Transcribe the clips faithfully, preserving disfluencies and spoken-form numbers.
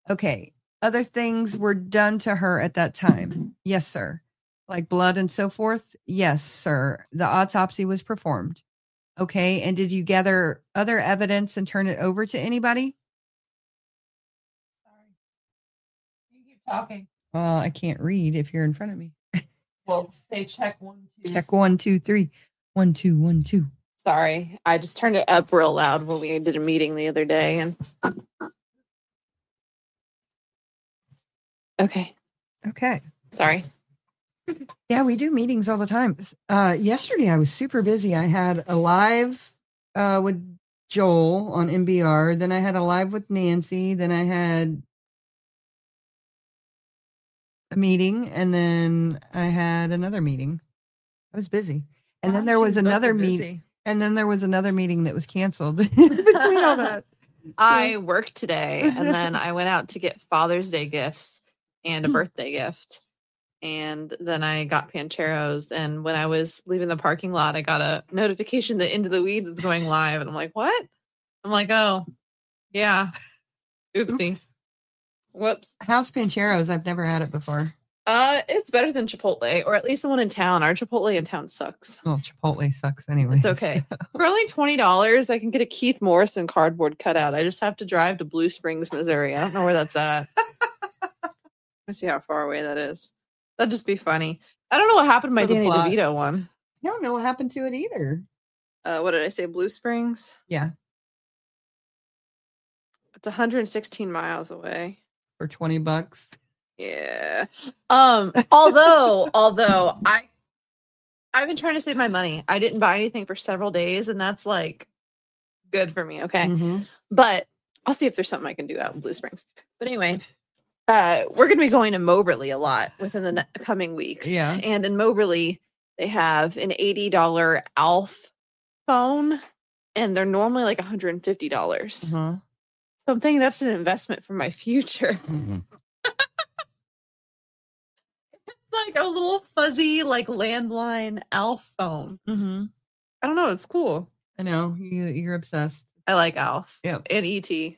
Okay. Other things were done to her at that time. Yes, sir. Like blood and so forth. Yes, sir. The autopsy was performed. Okay. And did you gather other evidence and turn it over to anybody? Sorry. You keep talking. Well, I can't read if you're in front of me. Well, say check one, two. Check one, two, three. One, two, one, two. Sorry. I just turned it up real loud when we did a meeting the other day and okay. Okay. Sorry. Yeah, we do meetings all the time. Uh, yesterday I was super busy. I had a live uh, with Joel on M B R. Then I had a live with Nancy. Then I had a meeting, and then I had another meeting. I was busy, and then there was another meeting, and then there was another meeting that was canceled between all that. I worked today, and then I went out to get Father's Day gifts and a birthday gift. And then I got Pancheros. And when I was leaving the parking lot, I got a notification that Into the Weeds is going live. And I'm like, what? I'm like, oh, yeah. Oopsie. Oops. Whoops. How's Pancheros? I've never had it before. Uh, it's better than Chipotle, or at least the one in town. Our Chipotle in town sucks. Well, Chipotle sucks anyway. It's okay. For only twenty dollars, I can get a Keith Morrison cardboard cutout. I just have to drive to Blue Springs, Missouri. I don't know where that's at. Let's see how far away that is. That'd just be funny. I don't know what happened to my Danny plot. DeVito one. I don't know what happened to it either. Uh, what did I say? Blue Springs? Yeah. It's one hundred sixteen miles away. For twenty bucks. Yeah. Um, although, although I, I've been trying to save my money. I didn't buy anything for several days, and that's like good for me. Okay. Mm-hmm. But I'll see if there's something I can do out in Blue Springs. But anyway, uh, we're going to be going to Moberly a lot within the ne- coming weeks. Yeah. And in Moberly, they have an eighty dollars Alf phone, and they're normally like one hundred fifty dollars. Uh-huh. So I'm thinking that's an investment for my future. Mm-hmm. Like a little fuzzy, like landline Alf phone. Mm-hmm. I don't know. It's cool. I know you, you're obsessed. I like Alf. Yeah, and E T.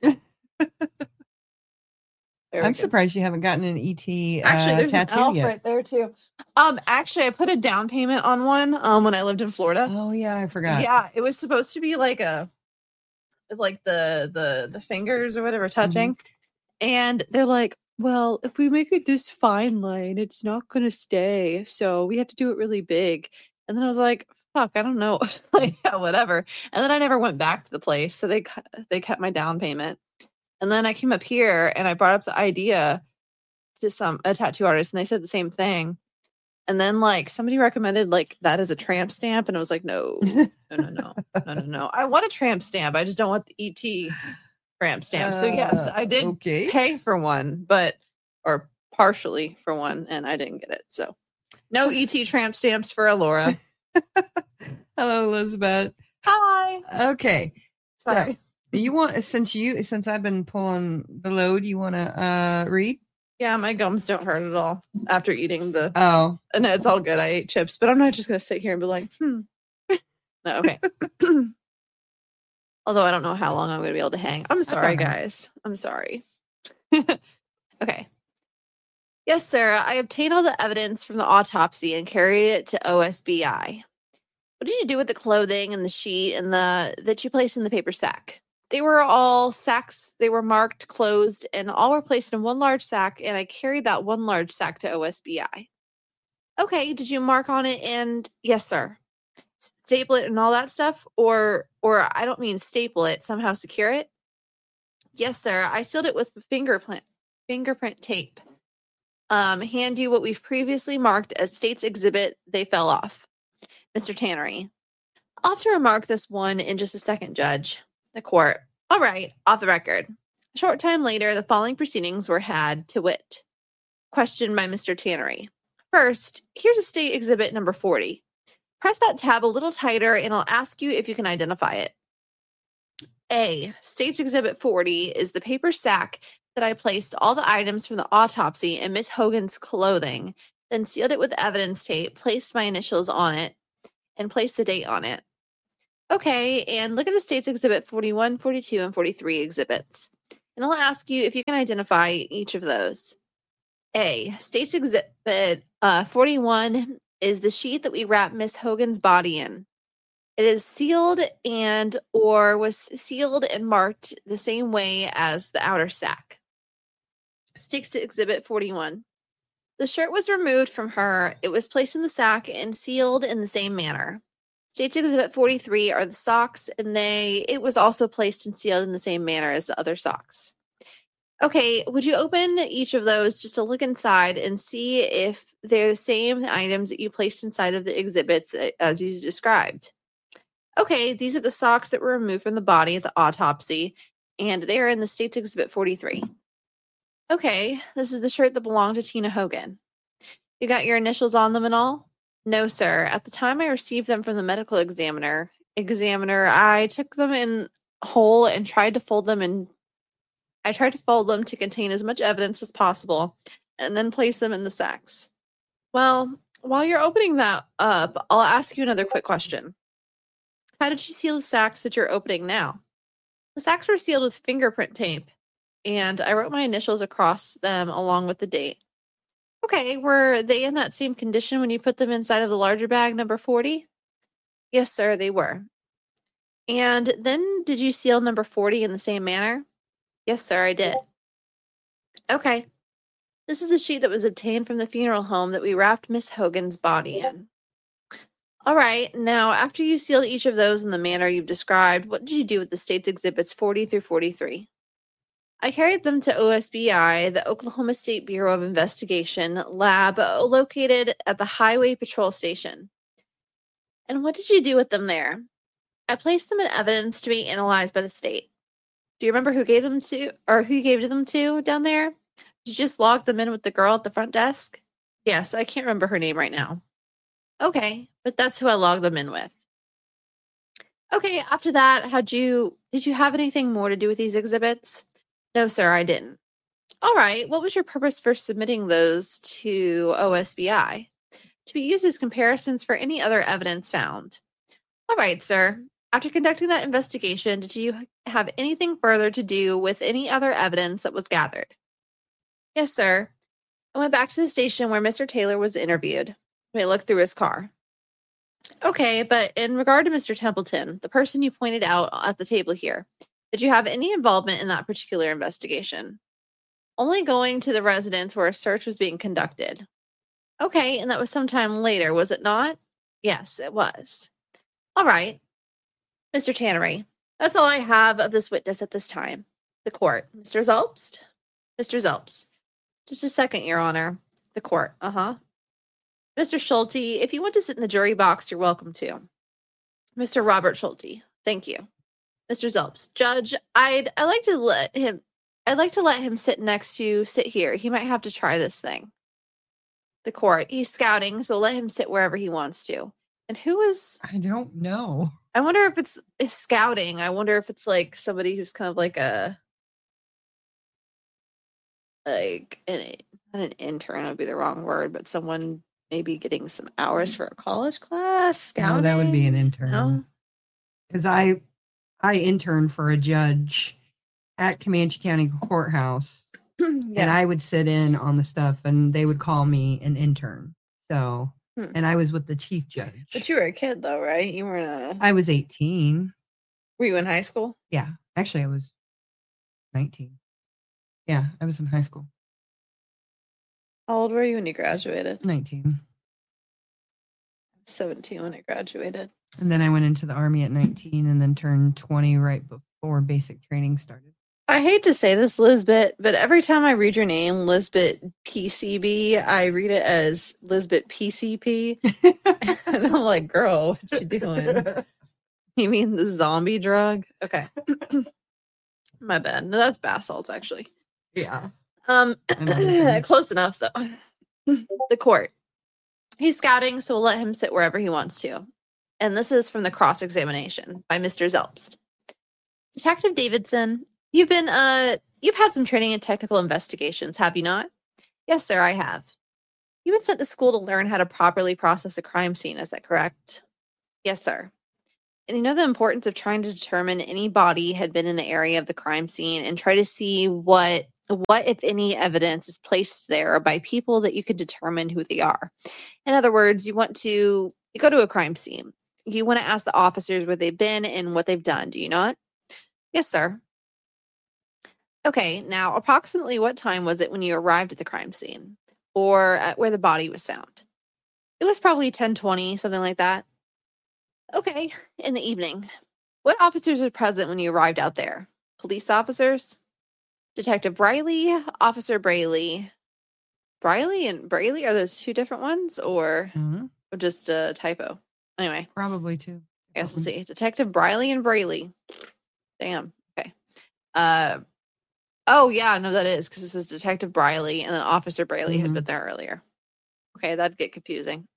I'm surprised you haven't gotten an E T uh, actually, there's tattoo an Alf yet. right there too. Um, actually, I put a down payment on one. Um, when I lived in Florida. Oh yeah, I forgot. Yeah, it was supposed to be like a, like the the the fingers or whatever touching, mm-hmm. And they're like, well, if we make it this fine line, it's not going to stay. So we have to do it really big. And then I was like, fuck, I don't know. Like, yeah, whatever. And then I never went back to the place. So they, they kept my down payment. And then I came up here and I brought up the idea to some, a tattoo artist, and they said the same thing. And then like somebody recommended like that as a tramp stamp. And I was like, no, no, no, no, no, no, no. I want a tramp stamp. I just don't want the E T tramp stamp. So yes, I did okay. pay for one, but or partially for one, and I didn't get it. So no E T tramp stamps for Alora. Hello, Elizabeth. Hi. Okay. Sorry. So, you want since you since I've been pulling the load, you want to uh read? Yeah, my gums don't hurt at all after eating the. Oh, no, it's all good. I ate chips, but I'm not just gonna sit here and be like, hmm. No, okay. Although I don't know how long I'm going to be able to hang. I'm sorry, guys. I'm sorry. Okay. Yes, Sarah, I obtained all the evidence from the autopsy and carried it to O S B I. What did you do with the clothing and the sheet and the that you placed in the paper sack? They were all sacks. They were marked, closed, and all were placed in one large sack, and I carried that one large sack to O S B I. Okay, did you mark on it and... Yes, sir. Staple it and all that stuff, or or I don't mean staple it, somehow secure it? Yes, sir. I sealed it with fingerprint fingerprint tape. Um, hand you what we've previously marked as State's Exhibit. They fell off. Mister Tannery. I'll have to remark this one in just a second, Judge. The court. All right, off the record. A short time later, the following proceedings were had, to wit. Questioned by Mister Tannery. First, here's a State Exhibit number forty. Press that tab a little tighter and I'll ask you if you can identify it. A. State's Exhibit forty is the paper sack that I placed all the items from the autopsy in Miss Hogan's clothing, then sealed it with evidence tape, placed my initials on it, and placed the date on it. Okay, and look at the State's Exhibit forty-one, forty-two, and forty-three exhibits. and I'll ask you if you can identify each of those. A, State's Exhibit uh, forty-one is the sheet that we wrap Miss Hogan's body in. It is sealed and or was sealed and marked the same way as the outer sack. State's Exhibit forty-one. The shirt was removed from her. It was placed in the sack and sealed in the same manner. State's Exhibit forty-three are the socks, and they it was also placed and sealed in the same manner as the other socks. Okay, would you open each of those just to look inside and see if they're the same items that you placed inside of the exhibits as you described? Okay, these are the socks that were removed from the body at the autopsy, and they are in the State's Exhibit forty-three. Okay, this is the shirt that belonged to Tina Hogan. You got your initials on them and all? No, sir. At the time I received them from the medical examiner, examiner, I took them in whole and tried to fold them in I tried to fold them to contain as much evidence as possible and then place them in the sacks. Well, while you're opening that up, I'll ask you another quick question. How did you seal the sacks that you're opening now? The sacks were sealed with fingerprint tape, and I wrote my initials across them along with the date. Okay, were they in that same condition when you put them inside of the larger bag, number forty? Yes, sir, they were. And then did you seal number forty in the same manner? Yes, sir, I did. Okay. This is the sheet that was obtained from the funeral home that we wrapped Miss Hogan's body in. All right. Now, after you sealed each of those in the manner you've described, what did you do with the State's Exhibits forty through forty-three? I carried them to O S B I, the Oklahoma State Bureau of Investigation lab located at the Highway Patrol Station. And what did you do with them there? I placed them in evidence to be analyzed by the state. Do you remember who gave them to, or who you gave them to down there? Did you just log them in with the girl at the front desk? Yes, I can't remember her name right now. Okay, but that's who I logged them in with. Okay, after that, how'd you, did you have anything more to do with these exhibits? No, sir, I didn't. All right, what was your purpose for submitting those to O S B I? To be used as comparisons for any other evidence found. All right, sir. After conducting that investigation, did you have anything further to do with any other evidence that was gathered? Yes, sir. I went back to the station where Mister Taylor was interviewed. We looked through his car. Okay, but in regard to Mister Templeton, the person you pointed out at the table here, did you have any involvement in that particular investigation? Only going to the residence where a search was being conducted. Okay, and that was sometime later, was it not? Yes, it was. All right. Mister Tannery, that's all I have of this witness at this time. The court. Mister Zelpst? Mister Zelpst. Just a second, Your Honor. The court. Uh-huh. Mister Schulte, if you want to sit in the jury box, you're welcome to. Mister Robert Schulte. Thank you. Mister Zelpst. Judge, I'd I like to let him I'd like to let him sit next to sit here. He might have to try this thing. The court. He's scouting, so let him sit wherever he wants to. And who is I don't know. I wonder if it's, it's scouting. I wonder if it's like somebody who's kind of like a like an not an intern would be the wrong word, but someone maybe getting some hours for a college class. Scouting. No, that would be an intern. Because no? I I interned for a judge at Comanche County Courthouse, yeah. And I would sit in on the stuff, and they would call me an intern. So. Hmm. And I was with the chief judge. But you were a kid, though, right? You were in a... I was eighteen. Were you in high school? Yeah. Actually, I was nineteen. Yeah, I was in high school. How old were you when you graduated? nineteen. seventeen when I graduated. And then I went into the Army at nineteen and then turned twenty right before basic training started. I hate to say this, Lisbeth, but every time I read your name, Lisbeth P C B, I read it as Lisbeth P C P. And I'm like, girl, what you doing? You mean the zombie drug? Okay. My bad. No, that's bath salts, actually. Yeah. Um, close enough, though. The court. He's scouting, so we'll let him sit wherever he wants to. And this is from the cross-examination by Mister Zelpst. Detective Davidson, You've been, uh, you've had some training in technical investigations, have you not? Yes, sir, I have. You've been sent to school to learn how to properly process a crime scene, is that correct? Yes, sir. And you know the importance of trying to determine any body had been in the area of the crime scene and try to see what, what if any, evidence is placed there by people that you could determine who they are. In other words, you want to you go to a crime scene. You want to ask the officers where they've been and what they've done. Do you not? Yes, sir. Okay, now approximately what time was it when you arrived at the crime scene or at where the body was found? It was probably ten twenty, something like that. Okay, in the evening. What officers were present when you arrived out there? Police officers? Detective Briley, Officer Brayley. Briley and Brayley, are those two different ones or, Mm-hmm. or just a typo? Anyway. Probably two. I guess we'll see. Detective Briley and Brayley. Damn. Okay. Uh, oh, yeah, no, that is because this is Detective Briley and then Officer Brayley Mhm. had been there earlier. Okay, that'd get confusing.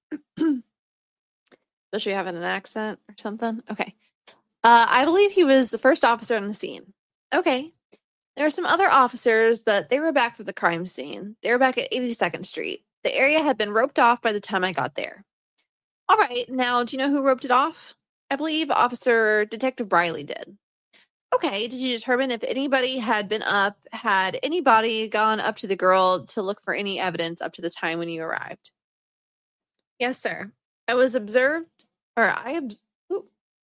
Especially having an accent or something. Okay. Uh, I believe he was the first officer on the scene. Okay. There were some other officers, but they were back from the crime scene. They were back at eighty-second Street. The area had been roped off by the time I got there. All right. Now, do you know who roped it off? I believe Officer Detective Briley did. Okay. Did you determine if anybody had been up, had anybody gone up to the girl to look for any evidence up to the time when you arrived? Yes, sir. I was observed, or I, obs- ooh.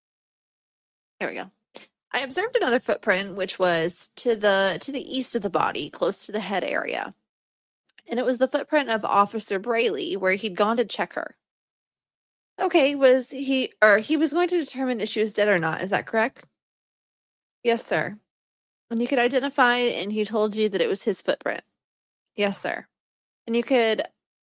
There we go. I observed another footprint, which was to the to the east of the body, close to the head area. And it was the footprint of Officer Brayley, where he'd gone to check her. Okay, was he, or he was going to determine if she was dead or not, is that correct? Yes, sir. And you could identify, and he told you that it was his footprint. Yes, sir. And you could,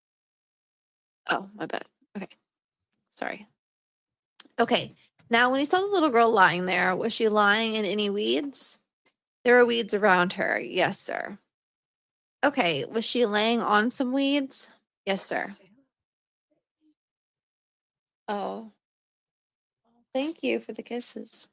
oh, my bad. Okay. Sorry. Okay. Now, when you saw the little girl lying there, was she lying in any weeds? There were weeds around her. Yes, sir. Okay. Was she laying on some weeds? Yes, sir. Oh. Thank you for the kisses.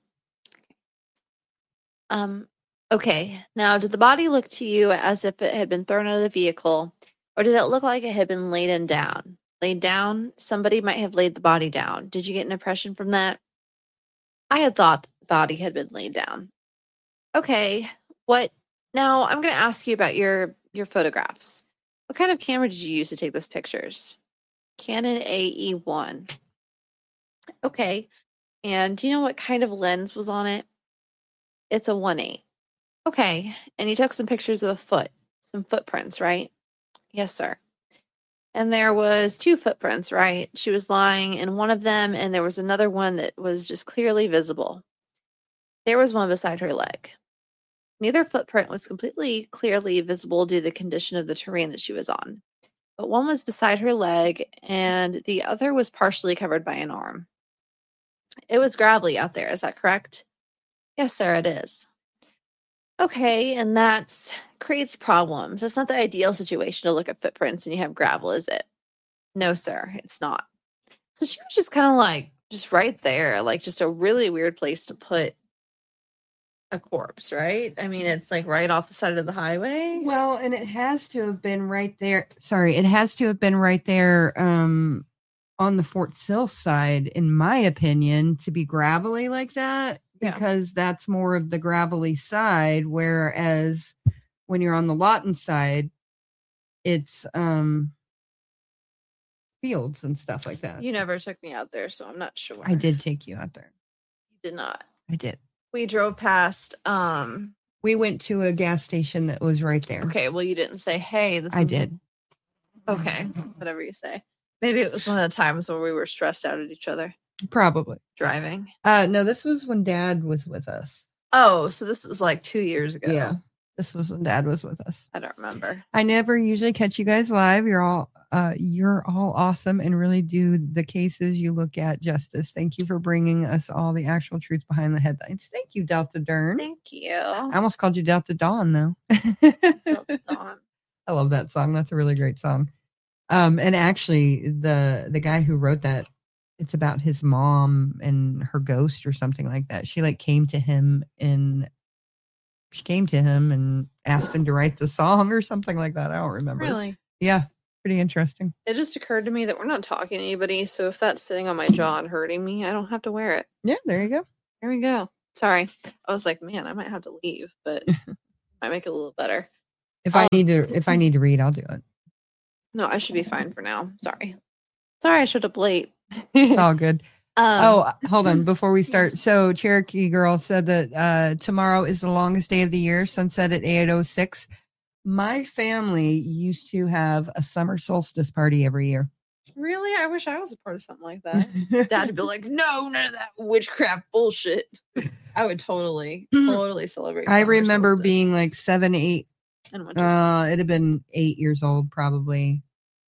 Um, okay. Now, did the body look to you as if it had been thrown out of the vehicle, or did it look like it had been laid down? Laid down? Somebody might have laid the body down. Did you get an impression from that? I had thought that the body had been laid down. Okay. What? Now, I'm going to ask you about your your photographs. What kind of camera did you use to take those pictures? Canon A E one. Okay. And do you know what kind of lens was on it? It's a one eight. Okay. And you took some pictures of a foot, some footprints, right? Yes, sir. And there was two footprints, right? She was lying in one of them, and there was another one that was just clearly visible. There was one beside her leg. Neither footprint was completely clearly visible due to the condition of the terrain that she was on. But one was beside her leg, and the other was partially covered by an arm. It was gravelly out there, is that correct? Yes, sir, it is. Okay, and that creates problems. That's not the ideal situation to look at footprints and you have gravel, is it? No, sir, it's not. So she was just kind of like, just right there, like just a really weird place to put a corpse, right? I mean, it's like right off the side of the highway. Well, and it has to have been right there. Sorry, it has to have been right there um, on the Fort Sill side, in my opinion, to be gravelly like that, Yeah. because that's more of the gravelly side. Whereas when you're on the Lawton side, it's um, fields and stuff like that. You never took me out there, so I'm not sure. I did take you out there. You did not. I did. We drove past. Um. We went to a gas station that was right there. Okay, well, you didn't say, "Hey, this." I is did. Okay, whatever you say. Maybe it was one of the times where we were stressed out at each other Probably. driving. Uh, no, this was when Dad was with us. Oh, so this was like two years ago. Yeah. This was when Dad was with us. I don't remember. I never usually catch you guys live. You're all uh you're all awesome and really do the cases you look at justice. Thank you for bringing us all the actual truth behind the headlines. Thank you, Delta Dern. Thank you. I almost called you Delta Dawn though. Delta Dawn. I love that song. That's a really great song. Um and actually the the guy who wrote that, it's about his mom and her ghost or something like that. She like came to him and she came to him and asked him to write the song or something like that. I don't remember. Really? Yeah, pretty interesting. It just occurred to me that we're not talking to anybody, so if that's sitting on my jaw and hurting me, I don't have to wear it. Yeah, there you go. There we go. Sorry. I was like, man, I might have to leave, but might make it a little better. If I um, need to if I need to read, I'll do it. No, I should be fine for now. Sorry. Sorry I showed up late. It's all good. Um, oh, hold on. Before we start. So Cherokee Girl said that uh, tomorrow is the longest day of the year, sunset at eight oh six. My family used to have a summer solstice party every year. Really? I wish I was a part of something like that. Dad would be like, no, none of that witchcraft bullshit. I would totally, totally celebrate. I remember solstice. being like seven, eight. And uh, it'd have been eight years old, probably.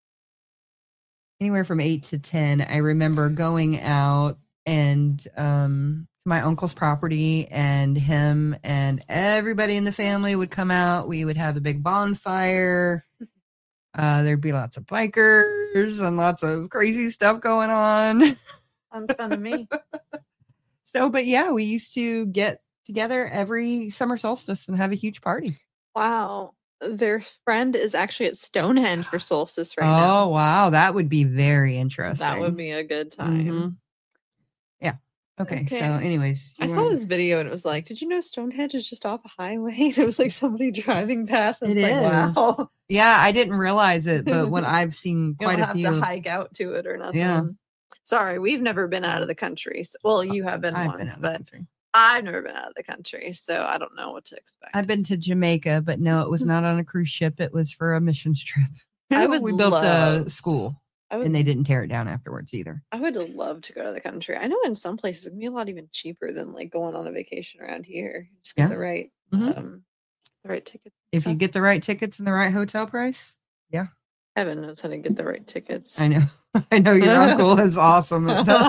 Anywhere from eight to ten. I remember going out and um, to my uncle's property, and him and everybody in the family would come out. We would have a big bonfire. Uh, there'd be lots of bikers and lots of crazy stuff going on. Sounds fun to me. So, but yeah, we used to get together every summer solstice and have a huge party. Wow. Their friend is actually at Stonehenge for solstice right oh, now. Oh, wow. That would be very interesting. That would be a good time. Mm-hmm. Yeah. Okay, okay. So anyways. I saw this video and it was like, did you know Stonehenge is just off a highway? And it was like somebody driving past. And it it's is. Like, wow. Yeah, I didn't realize it, but when I've seen quite you don't a few. have to hike out to it or nothing. Yeah. Sorry, we've never been out of the country. So, well, you have been I've once, been but I've never been out of the country, so I don't know what to expect. I've been to Jamaica, but no, it was not on a cruise ship. It was for a missions trip. I would we built love, a school, would, and they didn't tear it down afterwards either. I would love to go to the country. I know in some places it can be a lot even cheaper than like going on a vacation around here. Just get yeah. the right, mm-hmm. um, the right tickets. If you get the right tickets and the right hotel price, yeah. Heaven knows how to get the right tickets. I know. I know your uncle is awesome.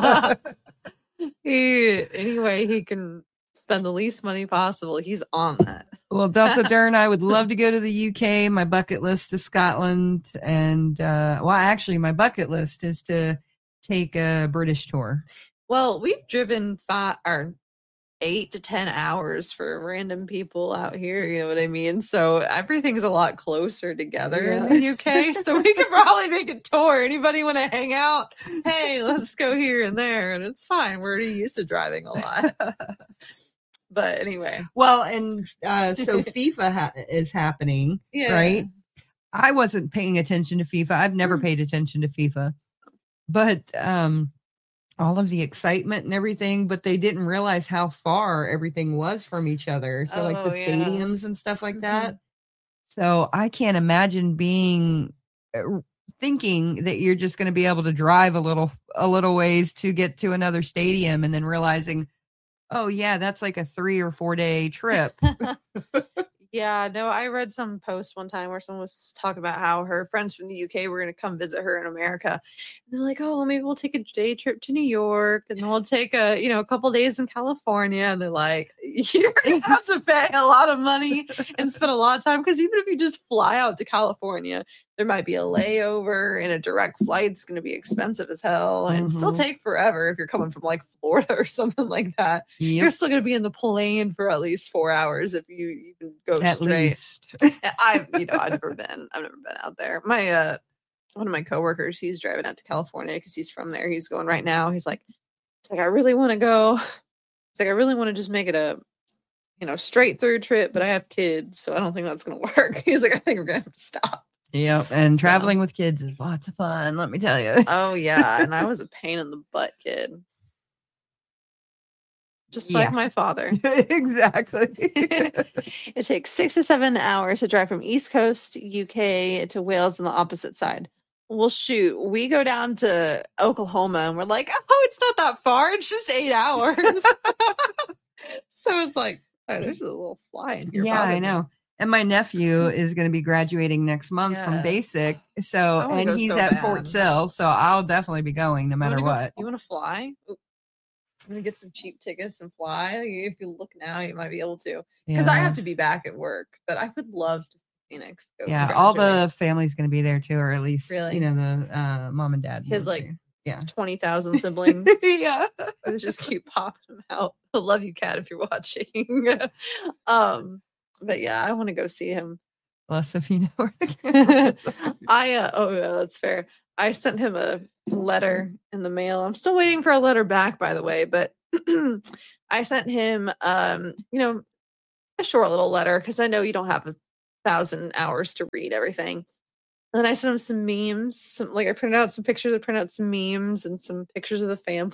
he, anyway, he can spend the least money possible. He's on that. Well, Delta Dern, I would love to go to the U K. My bucket list is Scotland. And, uh, well, actually, my bucket list is to take a British tour. Well, we've driven five or eight to ten hours for random people out here. You know what I mean? So everything's a lot closer together yeah. in the U K. So we could probably make a tour. Anybody want to hang out? Hey, let's go here and there. And it's fine. We're already used to driving a lot. But anyway. Well, and uh, so FIFA ha- is happening, yeah. right? I wasn't paying attention to FIFA. I've never paid attention to FIFA. But um, all of the excitement and everything, but they didn't realize how far everything was from each other. So, oh, like the yeah. stadiums and stuff like mm-hmm. that. So I can't imagine being thinking that you're just going to be able to drive a little, a little ways to get to another stadium and then realizing, oh yeah, that's like a three or four day trip. Yeah, no, I read some post one time where someone was talking about how her friends from the U K were going to come visit her in America. And they're like, oh, maybe we'll take a day trip to New York and then we'll take a, you know, a couple days in California. And they're like, you're going to have to pay a lot of money and spend a lot of time. Because even if you just fly out to California, there might be a layover and a direct flight's going to be expensive as hell and mm-hmm. still take forever if you're coming from like Florida or something like that. Yep. You're still going to be in the plane for at least four hours if you even go at straight. Least. I've, you know, I've never been, I've never been out there. My, uh, one of my coworkers, he's driving out to California because he's from there. He's going right now. He's like, he's like, I really want to go. He's like, I really want to just make it a, you know, straight through trip, but I have kids, so I don't think that's going to work. He's like, I think we're going to have to stop. Yep, and so. Traveling with kids is lots of fun, let me tell you. Oh, yeah, and I was a pain in the butt kid. Just yeah. like my father. Exactly. It takes six to seven hours to drive from East Coast, U K, to Wales on the opposite side. Well, shoot, we go down to Oklahoma, and we're like, oh, it's not that far. It's just eight hours. So it's like, oh, there's a little fly in here. Yeah, I know. And my nephew is going to be graduating next month yeah. from basic. So, and he's so at bad. Fort Sill. So I'll definitely be going no matter you what. Go, you want to fly? Ooh. I'm going to get some cheap tickets and fly. If you look now, you might be able to. Because yeah. I have to be back at work. But I would love to see Phoenix. Go yeah, all the family's going to be there too. Or at least, really? You know, the uh, mom and dad. His like there. Yeah. twenty thousand siblings. Yeah. They just keep popping them out. I love you, Kat, if you're watching. um. But yeah, I want to go see him. Plus, if you know where the camera is. I, uh, oh, yeah, that's fair. I sent him a letter in the mail. I'm still waiting for a letter back, by the way, but I sent him, um, you know, a short little letter because I know you don't have a thousand hours to read everything. And then I sent him some memes, some like I printed out some pictures, I printed out some memes and some pictures of the family.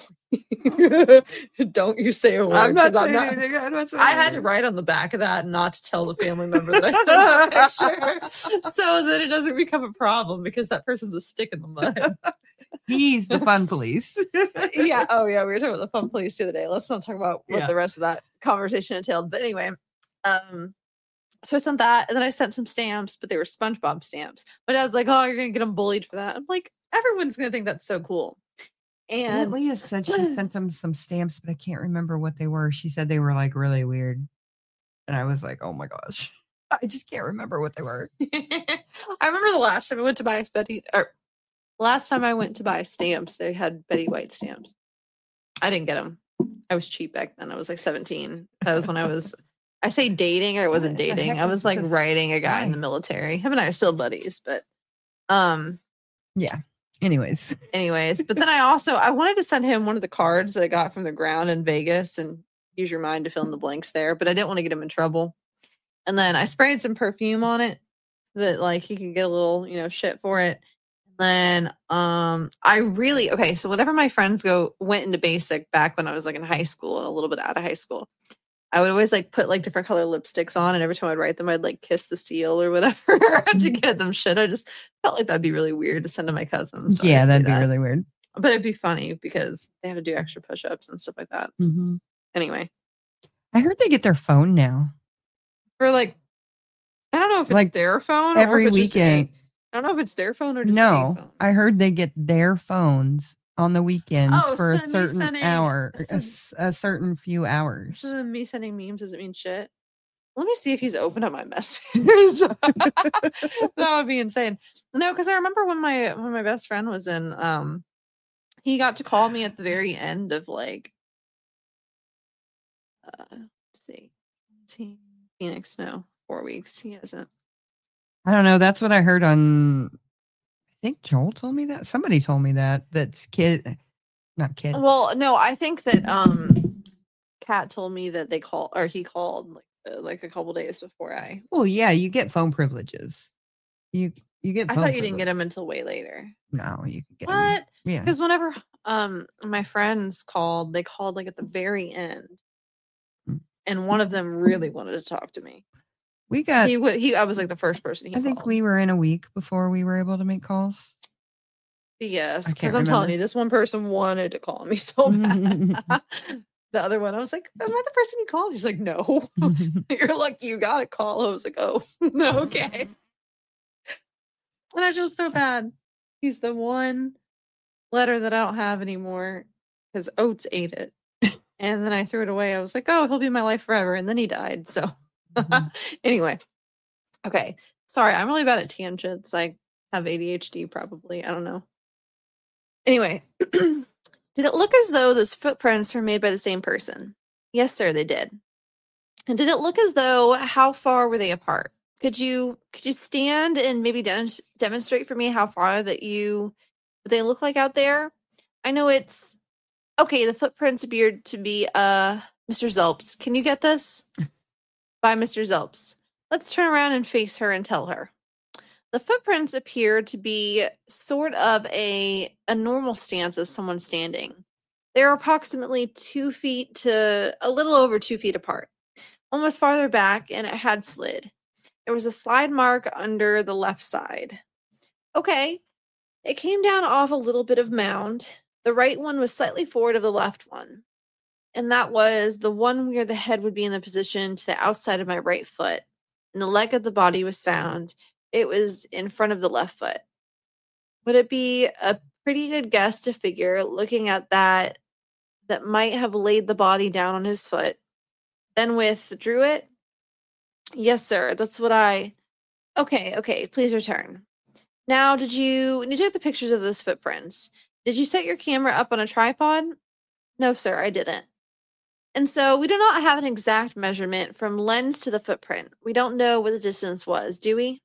Don't you say a word. I'm not 'cause saying I'm not- anything. I'm not saying I had to anything. write on the back of that not to tell the family member that I sent the picture so that it doesn't become a problem because that person's a stick in the mud. He's the fun police. Yeah. Oh, yeah. We were talking about the fun police the other day. Let's not talk about what Yeah. the rest of that conversation entailed. But anyway, um, so I sent that, and then I sent some stamps, but they were SpongeBob stamps. My dad's like, "Oh, you're gonna get them bullied for that." I'm like, everyone's gonna think that's so cool. Aunt And Leah said she sent him some stamps, but I can't remember what they were. She said they were like really weird. And I was like, oh my gosh. I just can't remember what they were. I remember the last time I went to buy Betty, or last time I went to buy stamps, they had Betty White stamps. I didn't get them. I was cheap back then. I was like seventeen. That was when I was, I say dating, or I wasn't What the dating. heck I was was like this writing a guy in the guy? military. Him and I are still buddies, but um, Yeah. Anyways. anyways. But then I also, I wanted to send him one of the cards that I got from the ground in Vegas and use your mind to fill in the blanks there, but I didn't want to get him in trouble. And then I sprayed some perfume on it that like he could get a little, you know, shit for it. Then um I really okay, so whenever my friends go went into basic back when I was like in high school and a little bit out of high school, I would always like put like different color lipsticks on, and every time I'd write them, I'd like kiss the seal or whatever to get them shit. I just felt like that'd be really weird to send to my cousins. so I Yeah, didn't do that'd be that. really weird. But it'd be funny because they have to do extra push-ups and stuff like that. Mhm. Anyway, I heard they get their phone now. for like I don't know if it's Like, their phone or every if it's just a- weekend. I don't know if it's their phone or just a No, phone. I heard they get their phones on the weekends Oh, for a so me certain sending- hour, a, so- s- a certain few hours. So then me sending memes doesn't mean shit. Let me see if he's opened up my message. That would be insane. No, because I remember when my when my best friend was in, um, he got to call me at the very end of like, uh, let's see, see, Phoenix. No, four weeks. He hasn't. I don't know. That's what I heard on. I think Joel told me that. Somebody told me that. That's kid, not kid. Well, no, I think that um, Kat told me that they called or he called like uh, like a couple days before I. Well, yeah, you get phone privileges. You you get. I phone thought you didn't get privilege. them until way later. No, you can get 'em. What? Yeah. Because whenever um my friends called, they called like at the very end, Mm. and one of them really wanted to talk to me. We got. He would. He. I was like the first person. He I think called. we were in a week before we were able to make calls. Yes, I because can't I'm telling remember. you, this one person wanted to call me so bad. The other one, I was like, "Am I the person you called?" He's like, "No." You're like, "You got to call." I was like, "Oh, no, okay." And I feel so bad. He's the one letter that I don't have anymore because Oates ate it, and then I threw it away. I was like, "Oh, he'll be in my life forever," and then he died. So, Mhm. anyway, okay. Sorry, I'm really bad at tangents. I have A D H D, probably. I don't know. Anyway, did it look as though those footprints were made by the same person? Yes, sir, they did. And did it look as though how far were they apart? Could you could you stand and maybe dem- demonstrate for me how far that you what they look like out there? I know it's okay. The footprints appeared to be uh Mister Zelps. Can you get this? By Mister Zelps. Let's turn around and face her and tell her. The footprints appear to be sort of a, a normal stance of someone standing. They're approximately two feet to a little over two feet apart. One was farther back and it had slid. There was a slide mark under the left side. Okay, it came down off a little bit of mound. The right one was slightly forward of the left one. And that was the one where the head would be in the position to the outside of my right foot. And the leg of the body was found. It was in front of the left foot. Would it be a pretty good guess to figure, looking at that, that might have laid the body down on his foot, then withdrew it? Yes, sir. That's what I... Okay, okay. Please return. Now, did you... When you took the pictures of those footprints, did you set your camera up on a tripod? No, sir, I didn't. And so we do not have an exact measurement from lens to the footprint. We don't know what the distance was, do we?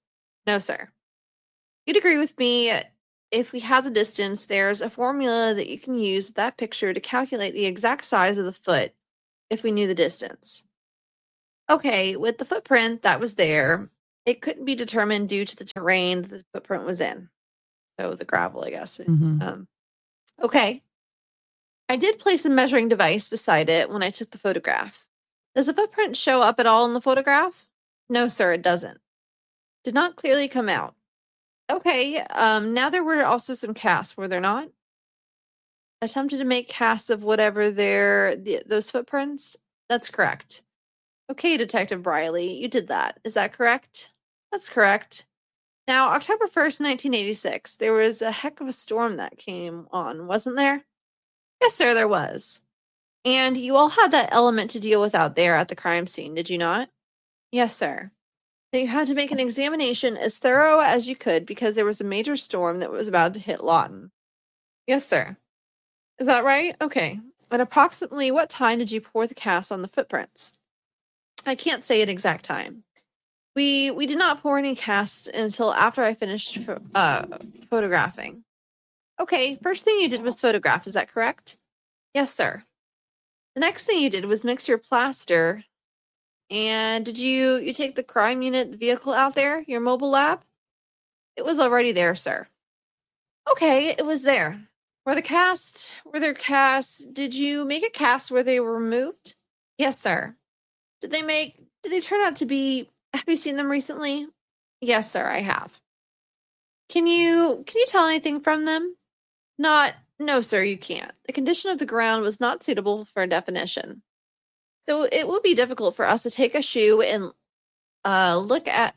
No, sir. You'd agree with me. If we had the distance, there's a formula that you can use with that picture to calculate the exact size of the foot if we knew the distance. Okay, with the footprint that was there, it couldn't be determined due to the terrain the footprint was in. So the gravel, I guess. Mhm. Um, okay. I did place a measuring device beside it when I took the photograph. Does the footprint show up at all in the photograph? No, sir, it doesn't. Did not clearly come out. Okay, um, now there were also some casts, were there not? Attempted to make casts of whatever their the, those footprints? That's correct. Okay, Detective Briley, you did that. Is that correct? That's correct. Now, October first, nineteen eighty-six, there was a heck of a storm that came on, wasn't there? Yes, sir, there was. And you all had that element to deal with out there at the crime scene, did you not? Yes, sir. So you had to make an examination as thorough as you could because there was a major storm that was about to hit Lawton. Yes, sir. Is that right? Okay. At approximately what time did you pour the cast on the footprints? I can't say an exact time. We we did not pour any cast until after I finished uh, photographing. Okay, first thing you did was photograph, is that correct? Yes, sir. The next thing you did was mix your plaster. And did you you take the crime unit, the vehicle out there, your mobile lab? It was already there, sir. Okay, it was there. Were the cast, were there casts, did you make a cast where they were removed? Yes, sir. Did they make, did they turn out to be, have you seen them recently? Yes, sir, I have. Can you, can you tell anything from them? Not, no, sir, you can't. The condition of the ground was not suitable for a definition. So it would be difficult for us to take a shoe and uh, look at,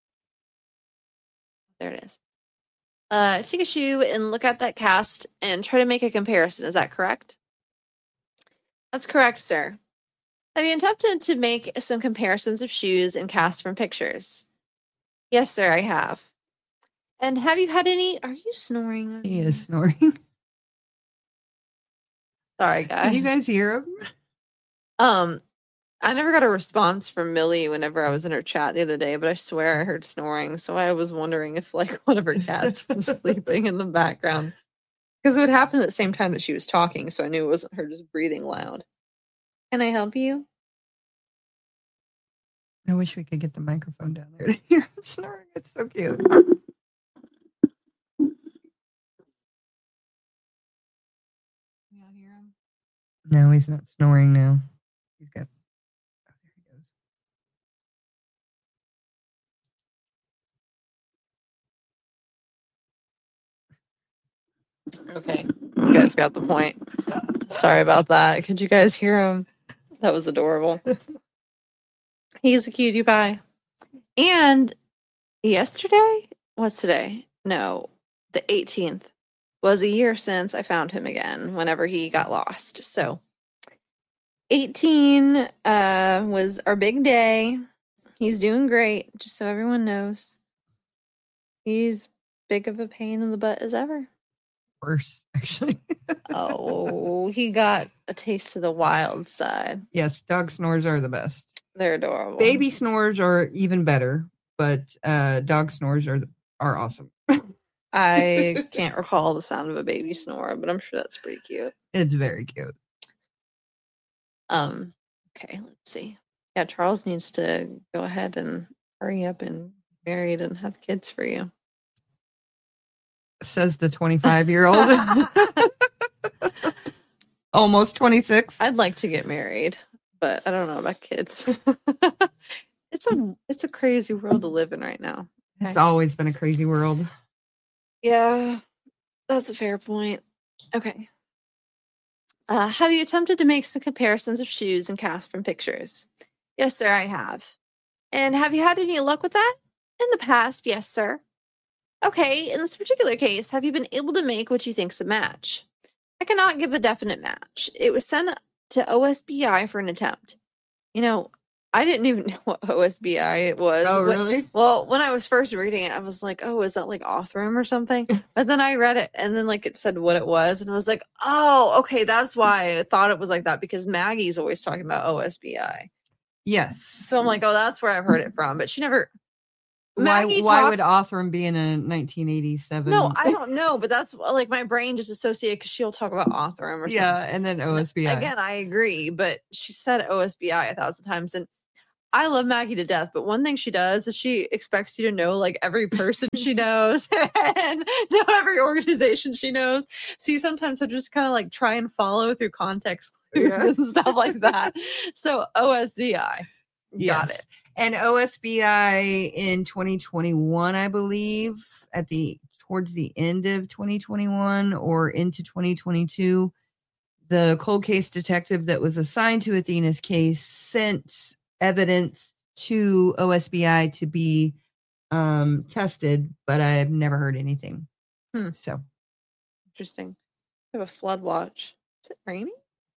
there it is. Uh, take a shoe and look at that cast and try to make a comparison. Is that correct? That's correct, sir. Have you attempted to make some comparisons of shoes and casts from pictures? Yes, sir, I have. And have you had any, are you snoring? He is snoring. Sorry, guys. Can you guys hear him? Um, I never got a response from Millie whenever I was in her chat the other day, but I swear I heard snoring. So I was wondering if like one of her cats was sleeping in the background. Because it would happen at the same time that she was talking, so I knew it wasn't her just breathing loud. Can I help you? I wish we could get the microphone down there to hear him snoring. It's so cute. Y'all hear him? No, he's not snoring now. He's got. Oh, there he goes. Okay, you guys got the point. Sorry about that. Could you guys hear him? That was adorable. He's a cutie pie. And yesterday, what's today? No, the eighteenth was a year since I found him again whenever he got lost. So eighteen uh, was our big day. He's doing great, just so everyone knows. He's big of a pain in the butt as ever. Worse, actually. Oh, he got a taste of the wild side. Yes, dog snores are the best. They're adorable. Baby snores are even better, but uh, dog snores are are awesome. I can't recall the sound of a baby snore, but I'm sure that's pretty cute. It's very cute. Um, okay, let's see. Yeah, Charles needs to go ahead and hurry up and get married and have kids for you. Says the twenty-five-year-old. Almost twenty-six. I'd like to get married, but I don't know about kids. It's a it's a crazy world to live in right now. It's always been a crazy world. Yeah, that's a fair point. Okay. Uh, have you attempted to make some comparisons of shoes and casts from pictures? Yes, sir, I have. And have you had any luck with that? In the past, yes, sir. Okay, in this particular case, have you been able to make what you think's a match? I cannot give a definite match. It was sent to O S B I for an attempt. You know, I didn't even know what O S B I was. Oh, When- really? well, when I was first reading it, I was like, oh, is that like Othram or something? But then I read it and then like it said what it was. And I was like, oh, okay, that's why I thought it was like that because Maggie's always talking about O S B I. Yes. So I'm like, oh, that's where I've heard it from. But she never, why Maggie why talked- would Othram be in a nineteen eighty-seven? No, I don't know, but that's like my brain just associated because she'll talk about Othram or something. Yeah, and then O S B I. Again, I agree, but she said O S B I a thousand times, and I love Maggie to death. But one thing she does is she expects you to know like every person she knows and know every organization she knows. So you sometimes have to just kind of like try and follow through context clues Yeah. and stuff like that. So O S B I, Yes. got it. And O S B I in twenty twenty-one, I believe, at the towards the end of twenty twenty-one or into twenty twenty-two, the cold case detective that was assigned to Athena's case sent evidence to O S B I to be um, tested, but I've never heard anything. Hmm. So Interesting. We have a flood watch. Is it raining?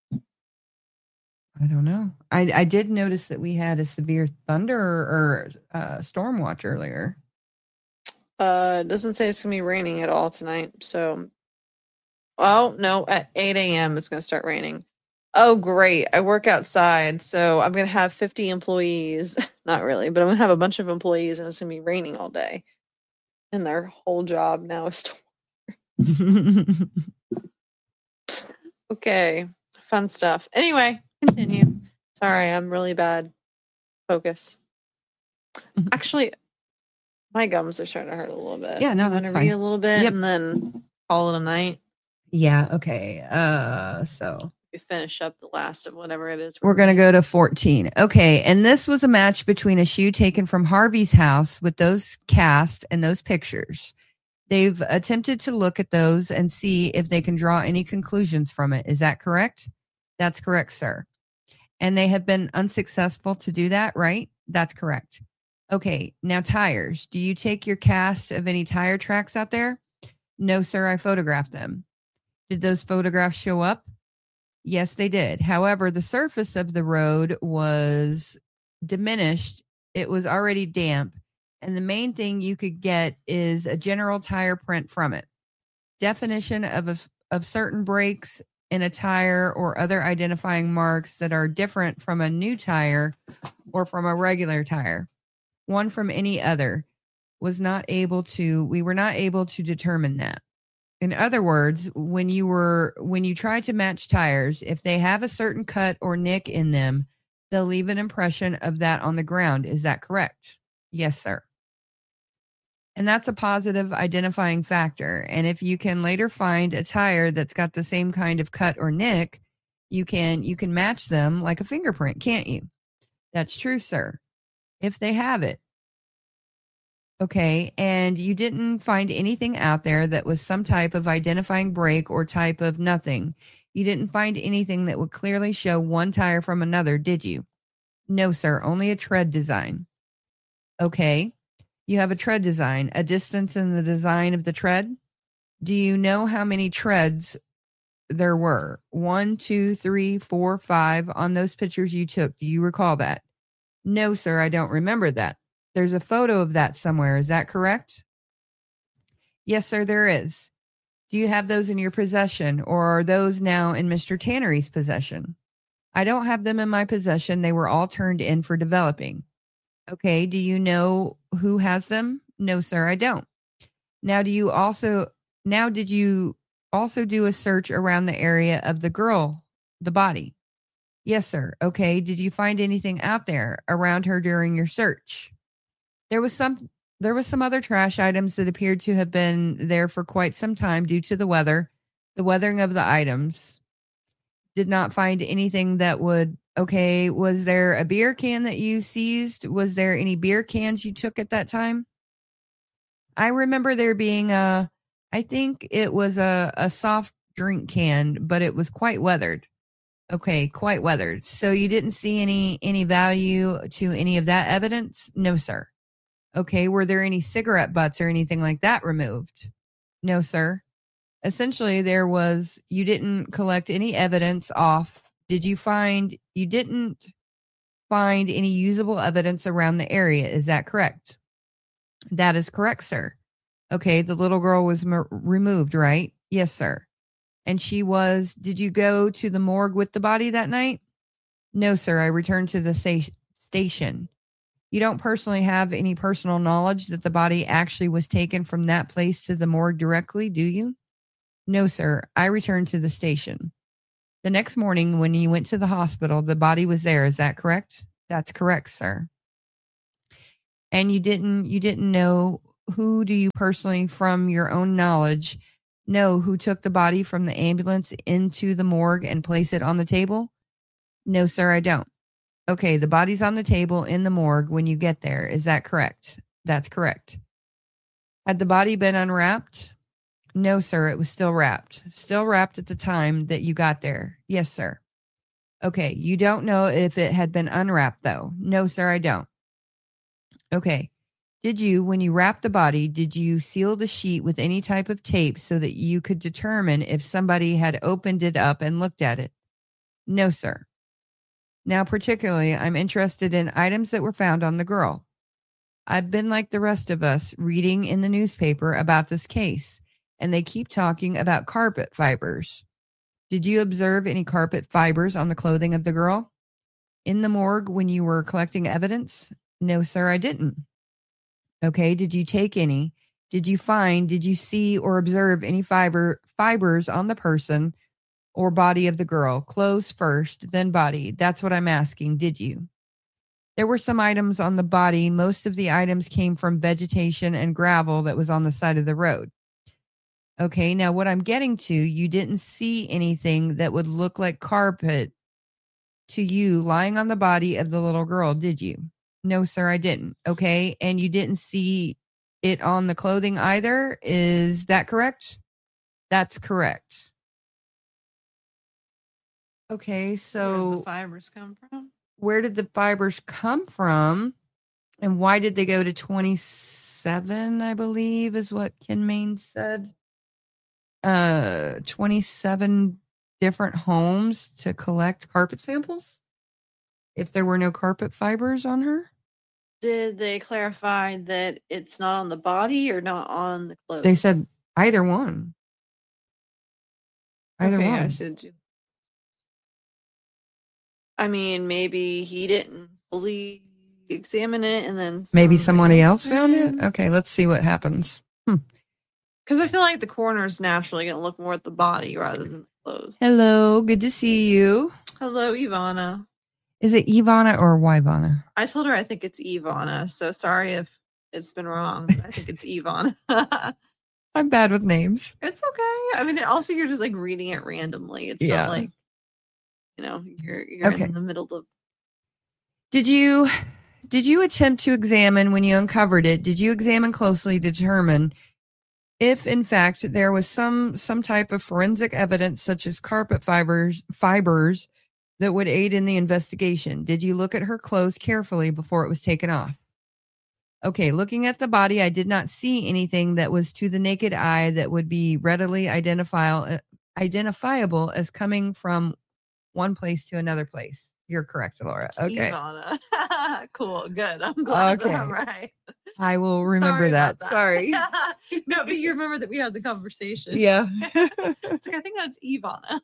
I don't know. I I did notice that we had a severe thunder or uh, storm watch earlier. Uh, it doesn't say it's gonna be raining at all tonight. So, oh no, at eight a.m. it's gonna start raining. Oh great! I work outside, so I'm gonna have fifty employees. Not really, but I'm gonna have a bunch of employees, and it's gonna be raining all day. And their whole job now is to okay, fun stuff. Anyway, continue. Sorry, I'm really bad. Focus. Actually, my gums are starting to hurt a little bit. Yeah, no, I'm that's gonna fine. read a little bit Yep. and then call it a night. Yeah, okay. Uh so We finish up the last of whatever it is. we're going to go to fourteen. Okay, and this was a match between a shoe taken from Harvey's house with those cast and those pictures. They've attempted to look at those and see if they can draw any conclusions from it. Is that correct? That's correct, sir. And they have been unsuccessful to do that, right? That's correct. Okay, now tires. Do you take your cast of any tire tracks out there? No, sir, I photographed them. Did those photographs show up? Yes, they did. However, the surface of the road was diminished. It was already damp. And the main thing you could get is a general tire print from it. Definition of a, of certain breaks in a tire or other identifying marks that are different from a new tire or from a regular tire. One from any other was not able to, we were not able to determine that. In other words, when you were, when you try to match tires, if they have a certain cut or nick in them, they'll leave an impression of that on the ground. Is that correct? Yes, sir. And that's a positive identifying factor. And if you can later find a tire that's got the same kind of cut or nick, you can, you can match them like a fingerprint, can't you? That's true, sir. If they have it. Okay, and you didn't find anything out there that was some type of identifying break or type of nothing. You didn't find anything that would clearly show one tire from another, did you? No, sir, only a tread design. Okay, you have a tread design, a distance in the design of the tread. Do you know how many treads there were? One, two, three, four, five on those pictures you took. Do you recall that? No, sir, I don't remember that. There's a photo of that somewhere. Is that correct? Yes, sir, there is. Do you have those in your possession, or are those now in Mister Tannery's possession? I don't have them in my possession. They were all turned in for developing. Okay, do you know who has them? No, sir, I don't. Now, do you also, now did you also do a search around the area of the girl, the body? Yes, sir. Okay, did you find anything out there around her during your search? There was some there was some other trash items that appeared to have been there for quite some time due to the weather, the weathering of the items. Did not find anything that would, okay, was there a beer can that you seized? Was there any beer cans you took at that time? I remember there being a, I think it was a, a soft drink can, but it was quite weathered. Okay, quite weathered. So you didn't see any any value to any of that evidence? No, sir. Okay, were there any cigarette butts or anything like that removed? No, sir. Essentially, there was, you didn't collect any evidence off. Did you find, you didn't find any usable evidence around the area. Is that correct? That is correct, sir. Okay, the little girl was m- removed, right? Yes, sir. And she was, did you go to the morgue with the body that night? No, sir. I returned to the sta- station. You don't personally have any personal knowledge that the body actually was taken from that place to the morgue directly, do you? No, sir. I returned to the station. The next morning, when you went to the hospital, the body was there. Is that correct? That's correct, sir. And you didn't you didn't know, who do you personally, from your own knowledge, know who took the body from the ambulance into the morgue and placed it on the table? No, sir, I don't. Okay, the body's on the table in the morgue when you get there. Is that correct? That's correct. Had the body been unwrapped? No, sir, it was still wrapped. Still wrapped at the time that you got there. Yes, sir. Okay, you don't know if it had been unwrapped, though. No, sir, I don't. Okay. Did you, when you wrapped the body, did you seal the sheet with any type of tape so that you could determine if somebody had opened it up and looked at it? No, sir. Now, particularly, I'm interested in items that were found on the girl. I've been like the rest of us, reading in the newspaper about this case, and they keep talking about carpet fibers. Did you observe any carpet fibers on the clothing of the girl? In the morgue when you were collecting evidence? No, sir, I didn't. Okay, did you take any? Did you find, did you see or observe any fiber fibers on the person or body of the girl? Clothes first, then body. That's what I'm asking. Did you? There were some items on the body. Most of the items came from vegetation and gravel that was on the side of the road. Okay, now what I'm getting to, you didn't see anything that would look like carpet to you lying on the body of the little girl, did you? No, sir, I didn't. Okay, and you didn't see it on the clothing either. Is that correct? That's correct. Okay, so where did the fibers come from? Where did the fibers come from? And why did they go to twenty-seven, I believe, is what Ken Main said. Uh, twenty-seven different homes to collect carpet samples? If there were no carpet fibers on her? Did they clarify that it's not on the body or not on the clothes? They said either one. Either okay, one. I said, I mean, maybe he didn't fully examine it and then maybe somebody else found it? Okay, let's see what happens. Hmm. Because I feel like the coroner's naturally going to look more at the body rather than the clothes. Hello, good to see you. Hello, Ivana. Is it Ivana or Ivana? I told her I think it's Ivana, so sorry if it's been wrong. I think it's Ivana. I'm bad with names. It's okay. I mean, also you're just like reading it randomly. It's yeah. not like, you know, you're you're okay. in the middle of. Did you did you attempt to examine when you uncovered it? Did you examine closely to determine if, in fact, there was some some type of forensic evidence, such as carpet fibers fibers, that would aid in the investigation? Did you look at her clothes carefully before it was taken off? Okay, looking at the body, I did not see anything that was to the naked eye that would be readily identifiable identifiable as coming from one place to another place. You're correct, Laura. Okay. Ivana. Cool. Good. I'm glad okay. that I'm right. I will remember Sorry that. that. Sorry. No, but you remember that we had the conversation. Yeah. It's like, I think that's Ivana.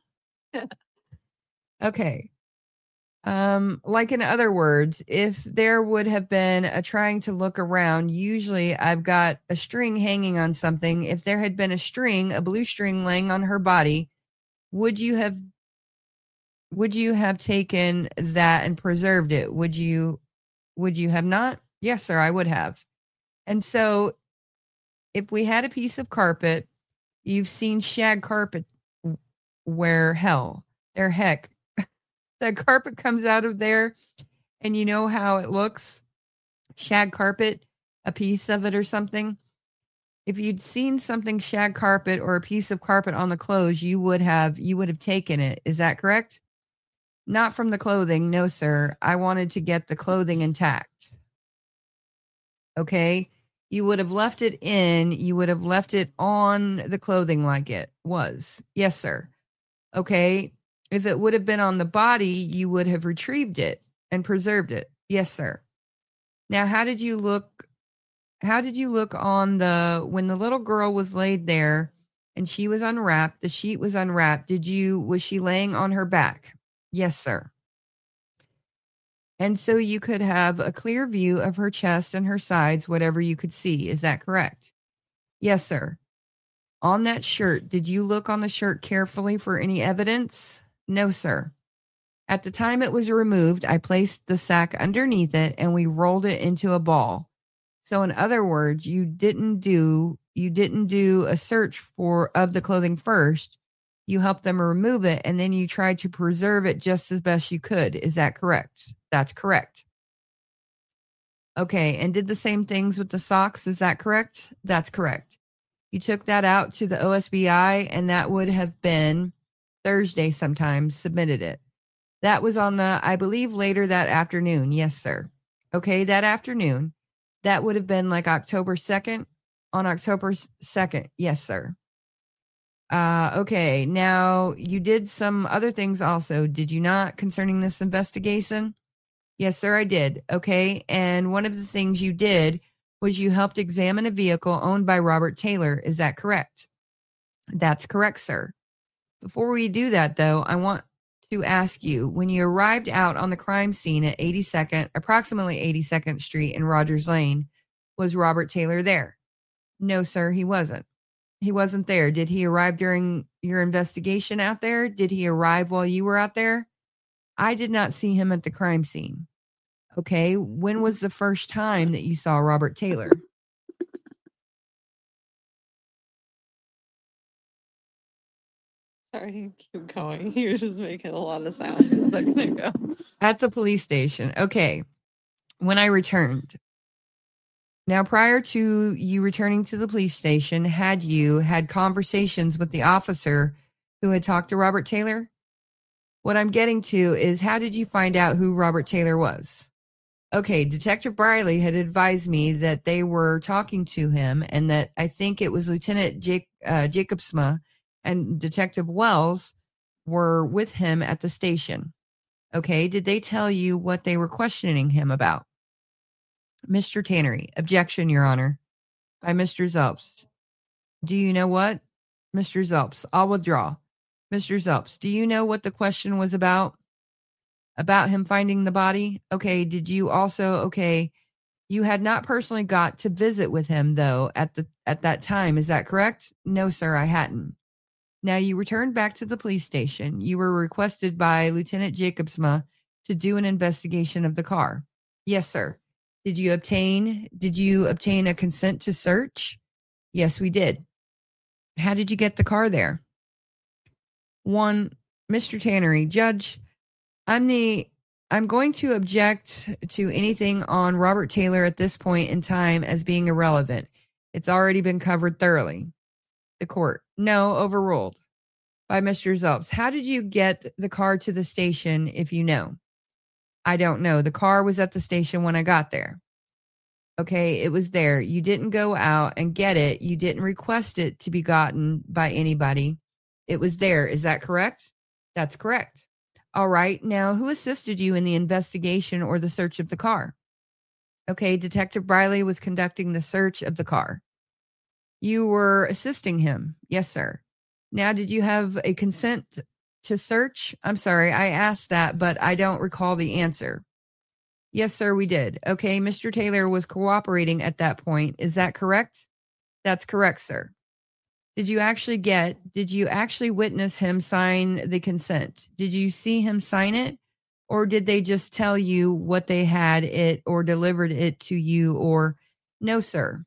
Okay. Um, like in other words, if there would have been a trying to look around, usually I've got a string hanging on something. If there had been a string, a blue string laying on her body, would you have would you have taken that and preserved it? Would you would you have not? Yes, sir, I would have. And so if we had a piece of carpet, you've seen shag carpet where hell, their heck, the carpet comes out of there and you know how it looks, shag carpet, a piece of it or something. If you'd seen something shag carpet or a piece of carpet on the clothes, you would have, you would have taken it. Is that correct? Not from the clothing. No, sir. I wanted to get the clothing intact. Okay. You would have left it in, you would have left it on the clothing like it was. Yes, sir. Okay. If it would have been on the body, you would have retrieved it and preserved it. Yes, sir. Now, how did you look? How did you look on the, when the little girl was laid there and she was unwrapped, the sheet was unwrapped. Did you, was she laying on her back? Yes, sir. And so you could have a clear view of her chest and her sides, whatever you could see. Is that correct? Yes, sir. On that shirt, did you look on the shirt carefully for any evidence? No, sir. At the time it was removed, I placed the sack underneath it and we rolled it into a ball. So in other words, you didn't do you didn't do a search for of the clothing first. You helped them remove it and then you tried to preserve it just as best you could. Is that correct? That's correct. Okay, and did the same things with the socks. Is that correct? That's correct. You took that out to the O S B I and that would have been Thursday sometime, submitted it. That was on the, I believe, later that afternoon. Yes, sir. Okay, that afternoon. That would have been like October second. On October second. Yes, sir. Uh, okay, now you did some other things also, did you not, concerning this investigation? Yes, sir, I did. Okay, and one of the things you did was you helped examine a vehicle owned by Robert Taylor. Is that correct? That's correct, sir. Before we do that, though, I want to ask you, when you arrived out on the crime scene at eighty-second, approximately eighty-second Street in Rogers Lane, was Robert Taylor there? No, sir, he wasn't. He wasn't there. Did he arrive during your investigation out there? Did he arrive while you were out there? I did not see him at the crime scene. Okay, when was the first time that you saw Robert Taylor? Sorry, keep going. You're just making a lot of sound. Let me go. At the police station. Okay, when I returned. Now, prior to you returning to the police station, had you had conversations with the officer who had talked to Robert Taylor? What I'm getting to is, how did you find out who Robert Taylor was? Okay, Detective Briley had advised me that they were talking to him and that I think it was Lieutenant Jake, uh, Jacobsma and Detective Wells were with him at the station. Okay, did they tell you what they were questioning him about? Mister Tannery, objection, Your Honor. By Mister Zelps. Do you know what? Mister Zelps, I'll withdraw. Mister Zelps, do you know what the question was about? About him finding the body? Okay, did you also, okay, you had not personally got to visit with him, though, at the at that time. Is that correct? No, sir, I hadn't. Now, you returned back to the police station. You were requested by Lieutenant Jacobsma to do an investigation of the car. Yes, sir. Did you obtain, did you obtain a consent to search? Yes, we did. How did you get the car there? One, Mister Tannery, Judge, I'm the, I'm going to object to anything on Robert Taylor at this point in time as being irrelevant. It's already been covered thoroughly. The court, no, overruled. By Mister Zelps, how did you get the car to the station if you know? I don't know. The car was at the station when I got there. Okay, it was there. You didn't go out and get it. You didn't request it to be gotten by anybody. It was there. Is that correct? That's correct. All right. Now, who assisted you in the investigation or the search of the car? Okay, Detective Briley was conducting the search of the car. You were assisting him. Yes, sir. Now, did you have a consent to search? I'm sorry, I asked that, but I don't recall the answer. Yes, sir, we did. Okay, Mister Taylor was cooperating at that point. Is that correct? That's correct, sir. Did you actually get, did you actually witness him sign the consent? Did you see him sign it? Or did they just tell you what they had it or delivered it to you? Or no, sir.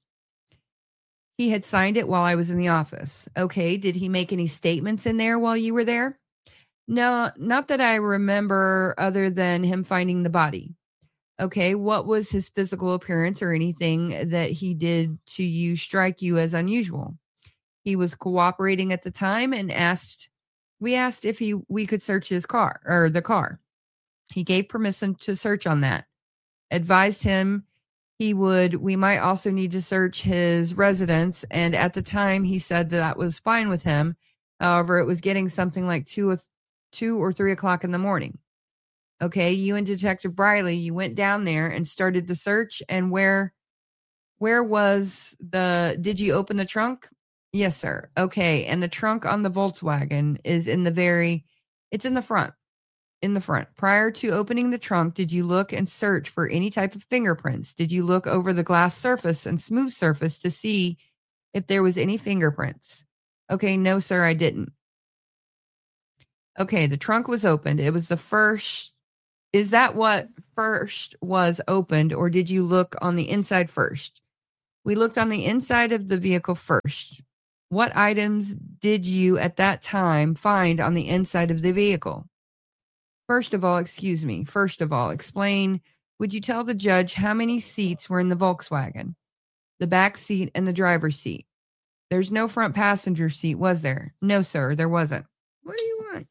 He had signed it while I was in the office. Okay, did he make any statements in there while you were there? No, not that I remember, other than him finding the body. Okay, what was his physical appearance or anything that he did to you strike you as unusual? He was cooperating at the time and asked, we asked if he we could search his car or the car. He gave permission to search on that. Advised him he would, we might also need to search his residence. And at the time he said that was fine with him. However, it was getting something like two or, two or three o'clock in the morning. Okay, you and Detective Briley, you went down there and started the search. And where, where was the, did you open the trunk? Yes, sir. Okay, and the trunk on the Volkswagen is in the very, it's in the front. in the front. Prior to opening the trunk, did you look and search for any type of fingerprints? Did you look over the glass surface and smooth surface to see if there was any fingerprints? Okay, no, sir, I didn't. Okay, the trunk was opened. It was the first. Is that what first was opened, or did you look on the inside first? We looked on the inside of the vehicle first. What items did you at that time find on the inside of the vehicle? First of all, excuse me. First of all, explain. Would you tell the judge how many seats were in the Volkswagen? The back seat and the driver's seat. There's no front passenger seat, was there? No, sir, there wasn't. What do you want?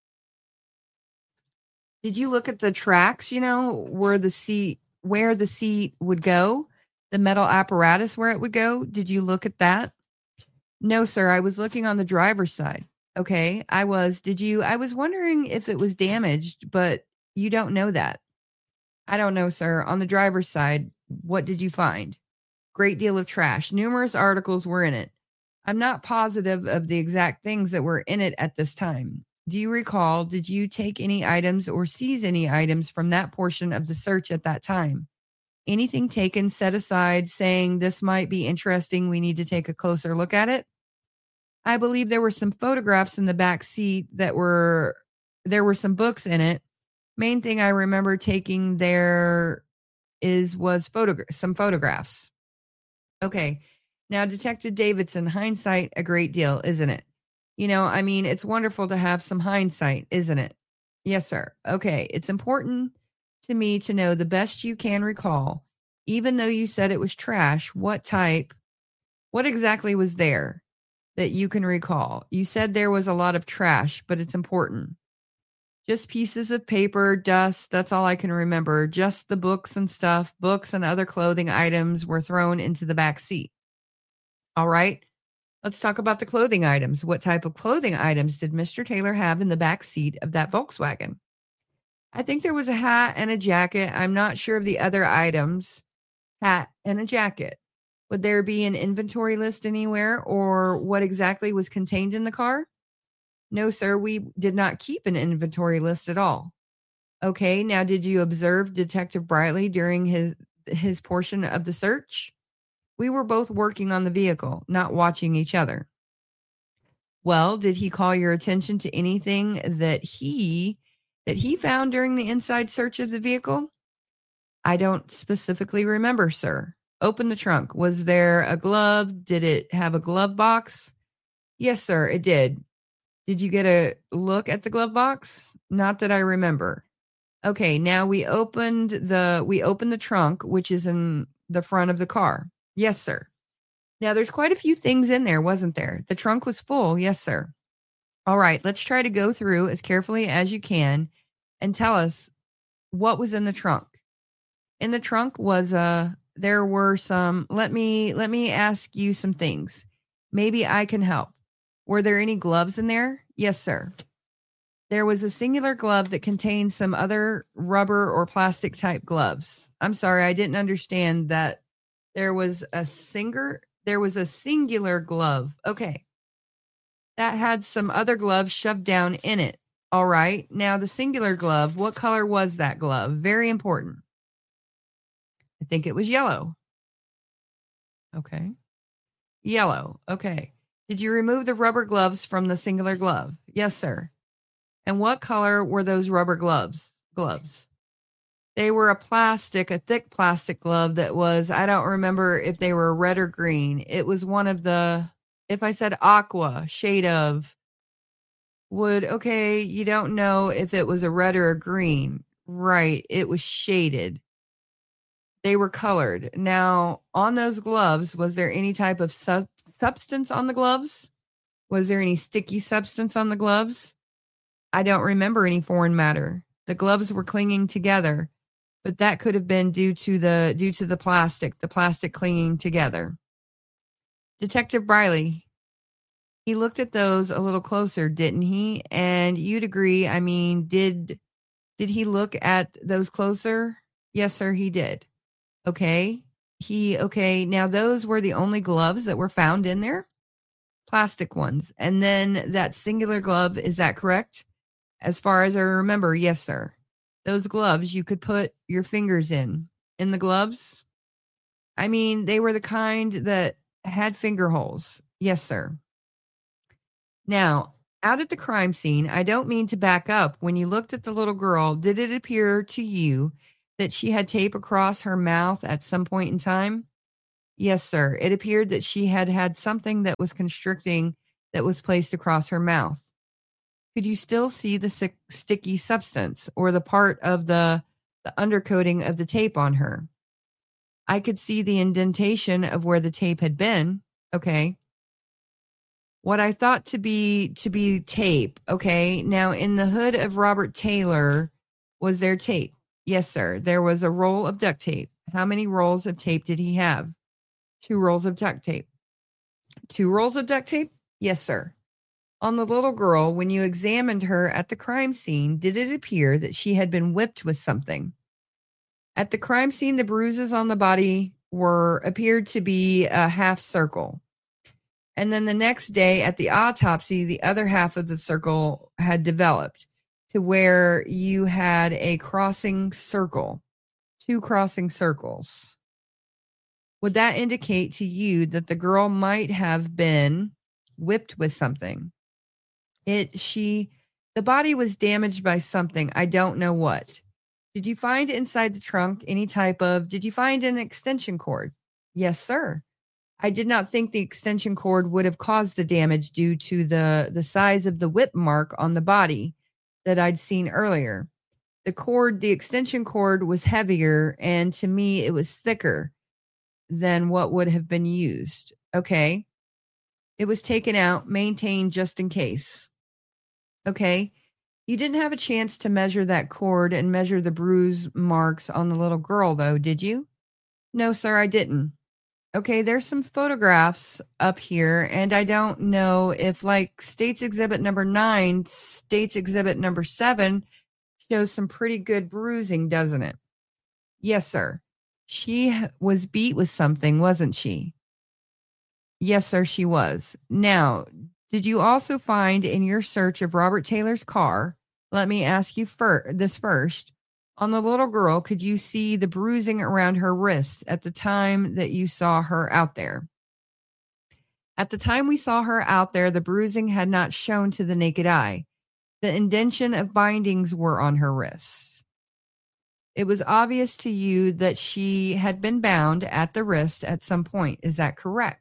Did you look at the tracks, you know, where the seat, where the seat would go? The metal apparatus where it would go? Did you look at that? No, sir, I was looking on the driver's side. Okay, I was. Did you? I was wondering if it was damaged, but you don't know that. I don't know, sir. On the driver's side, what did you find? Great deal of trash. Numerous articles were in it. I'm not positive of the exact things that were in it at this time. Do you recall, did you take any items or seize any items from that portion of the search at that time? Anything taken, set aside, saying this might be interesting, we need to take a closer look at it? I believe there were some photographs in the back seat that were, there were some books in it. Main thing I remember taking there is, was photogra- some photographs. Okay. Now, Detective Davidson, hindsight, a great deal, isn't it? You know, I mean, it's wonderful to have some hindsight, isn't it? Yes, sir. Okay. It's important to me to know the best you can recall, even though you said it was trash, what type, what exactly was there that you can recall? You said there was a lot of trash, but it's important. Just pieces of paper, dust, that's all I can remember. Just the books and stuff, books and other clothing items were thrown into the back seat. All right, let's talk about the clothing items. What type of clothing items did Mister Taylor have in the back seat of that Volkswagen? I think there was a hat and a jacket. I'm not sure of the other items. Hat and a jacket. Would there be an inventory list anywhere, or what exactly was contained in the car? No, sir, we did not keep an inventory list at all. Okay, now did you observe Detective Brightly during his his portion of the search? We were both working on the vehicle, not watching each other. Well, did he call your attention to anything that he that he found during the inside search of the vehicle? I don't specifically remember, sir. Open the trunk. Was there a glove? Did it have a glove box? Yes, sir, it did. Did you get a look at the glove box? Not that I remember. Okay, now we opened the we opened the trunk, which is in the front of the car. Yes, sir. Now there's quite a few things in there, wasn't there? The trunk was full. Yes, sir. All right, let's try to go through as carefully as you can and tell us what was in the trunk. In the trunk was a there were some let me let me ask you some things. Maybe I can help. Were there any gloves in there? Yes, sir. There was a singular glove that contained some other rubber or plastic type gloves. I'm sorry, I didn't understand that. There was a singer, there was a singular glove. Okay. That had some other gloves shoved down in it. All right. Now the singular glove, what color was that glove? Very important. I think it was yellow. Okay. Yellow. Okay. Did you remove the rubber gloves from the singular glove? Yes, sir. And what color were those rubber gloves? Gloves. They were a plastic, a thick plastic glove that was, I don't remember if they were red or green. It was one of the, if I said aqua, shade of, would, okay, you don't know if it was a red or a green. Right. It was shaded. They were colored. Now, on those gloves, was there any type of sub- substance on the gloves? Was there any sticky substance on the gloves? I don't remember any foreign matter. The gloves were clinging together, but that could have been due to the due to the plastic, the plastic clinging together. Detective Briley, he looked at those a little closer, didn't he? And you'd agree, I mean, did did he look at those closer? Yes, sir, he did. Okay. He, okay, now those were the only gloves that were found in there? Plastic ones. And then that singular glove, is that correct? As far as I remember, yes, sir. Those gloves you could put your fingers in. In the gloves? I mean, they were the kind that had finger holes. Yes, sir. Now, out at the crime scene, I don't mean to back up. When you looked at the little girl, did it appear to you that she had tape across her mouth at some point in time? Yes, sir. It appeared that she had had something that was constricting that was placed across her mouth. Could you still see the sick, sticky substance or the part of the, the undercoating of the tape on her? I could see the indentation of where the tape had been. Okay. What I thought to be to be tape. Okay. Now, in the hood of Robert Taylor, was there tape? Yes, sir. There was a roll of duct tape. How many rolls of tape did he have? Two rolls of duct tape. Two rolls of duct tape? Yes, sir. On the little girl, when you examined her at the crime scene, did it appear that she had been whipped with something? At the crime scene, the bruises on the body were appeared to be a half circle. And then the next day at the autopsy, the other half of the circle had developed to where you had a crossing circle, two crossing circles. Would that indicate to you that the girl might have been whipped with something? It, she, the body was damaged by something. I don't know what. Did you find inside the trunk any type of, did you find an extension cord? Yes, sir. I did not think the extension cord would have caused the damage due to the, the size of the whip mark on the body that I'd seen earlier. The cord, the extension cord was heavier, and to me, it was thicker than what would have been used. Okay. It was taken out, maintained just in case. Okay. You didn't have a chance to measure that cord and measure the bruise marks on the little girl, though, did you? No, sir, I didn't. Okay, there's some photographs up here, and I don't know if, like, State's Exhibit number nine, State's Exhibit number seven shows some pretty good bruising, doesn't it? Yes, sir. She was beat with something, wasn't she? Yes, sir, she was. Now, did you also find in your search of Robert Taylor's car, let me ask you fir- this first, on the little girl, could you see the bruising around her wrists at the time that you saw her out there? At the time we saw her out there, the bruising had not shown to the naked eye. The indention of bindings were on her wrists. It was obvious to you that she had been bound at the wrist at some point. Is that correct?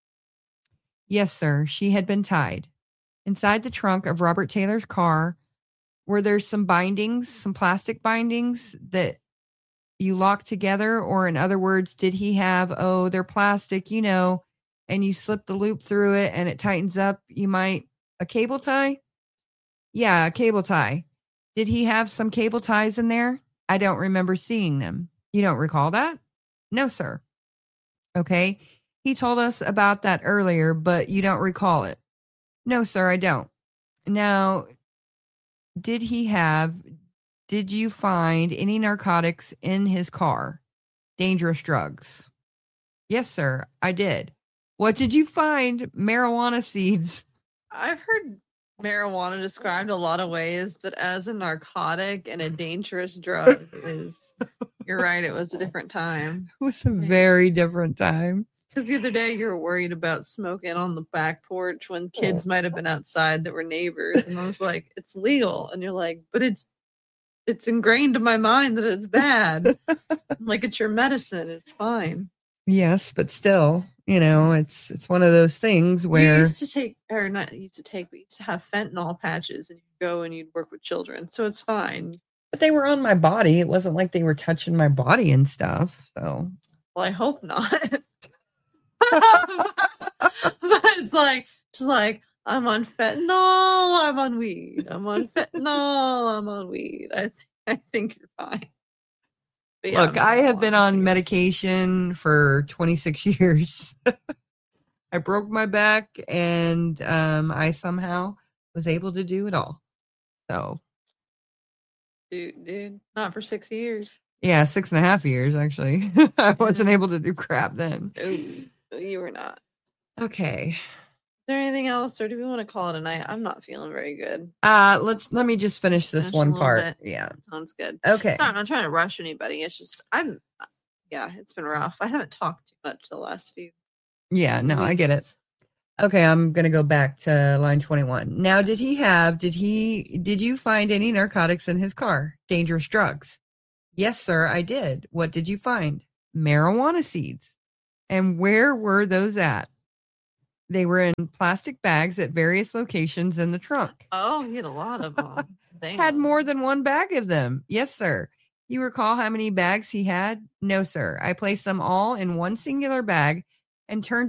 Yes, sir. She had been tied. Inside the trunk of Robert Taylor's car, were there some bindings, some plastic bindings that you locked together? Or in other words, did he have, oh, they're plastic, you know, and you slip the loop through it and it tightens up? You might, a cable tie? Yeah, a cable tie. Did he have some cable ties in there? I don't remember seeing them. You don't recall that? No, sir. Okay. He told us about that earlier, but you don't recall it. No, sir, I don't. Now, did he have, did you find any narcotics in his car? Dangerous drugs? Yes, sir, I did. What did you find? Marijuana seeds. I've heard marijuana described a lot of ways, but as a narcotic and a dangerous drug is, you're right, it was a different time. It was a very different time. Because the other day you were worried about smoking on the back porch when kids might have been outside that were neighbors. And I was like, it's legal. And you're like, but it's it's ingrained in my mind that it's bad. I'm like, it's your medicine. It's fine. Yes, but still, you know, it's it's one of those things where we used to take, or not used to take, we used to have fentanyl patches and you'd go and you'd work with children. So it's fine. But they were on my body. It wasn't like they were touching my body and stuff. So, well, I hope not. But it's like, just like, I'm on fentanyl, I'm on weed. I'm on fentanyl, I'm on weed. I, th- I think you're fine. Yeah, look, I have been on medication for twenty-six years. I broke my back and um, I somehow was able to do it all. So, dude, dude, not for six years. Yeah, six and a half years, actually. I wasn't able to do crap then. Ooh. You were not. Okay. there anything else, or do we want to call it a night? I'm not feeling very good. Uh, let's let me just finish this Finish a one little part. bit. Yeah. Sounds good. Okay. It's not, I'm not trying to rush anybody. It's just I'm yeah, it's been rough. I haven't talked too much the last few. Yeah, no, I get it. weeks. Okay, I'm gonna go back to line twenty-one. Now, did he have? Did he? Did you find any narcotics in his car? Dangerous drugs? Yes, sir, I did. What did you find? Marijuana seeds. And where were those at? They were in plastic bags at various locations in the trunk. Oh, he had a lot of them. Had more than one bag of them. Yes, sir. You recall how many bags he had? No, sir. I placed them all in one singular bag and turned